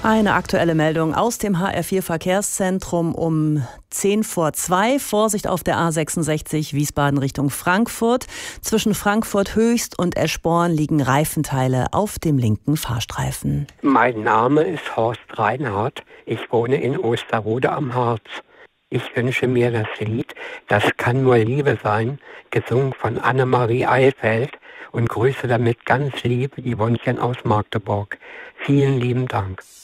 Eine aktuelle Meldung aus dem HR4 Verkehrszentrum um 1:10 vor 2. Vorsicht auf der A66 Wiesbaden Richtung Frankfurt. Zwischen Frankfurt Höchst und Eschborn liegen Reifenteile auf dem linken Fahrstreifen. Mein Name ist Horst Reinhardt. Ich wohne in Osterode am Harz. Ich wünsche mir das Lied "Das kann nur Liebe sein", gesungen von Annemarie Eilfeld, und grüße damit ganz lieb Yvonnechen aus Magdeburg. Vielen lieben Dank.